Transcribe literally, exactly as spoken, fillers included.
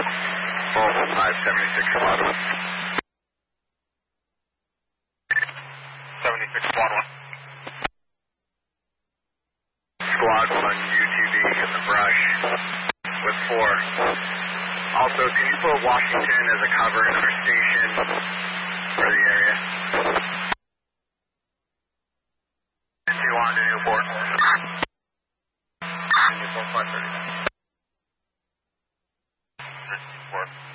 Oh, five seventy-six squad one. seventy-six squad one. Squad one, U T V in the brush with four. Also, can you put Washington as a cover in our station for the area? two on to Newport. Newport five thirty. Newport.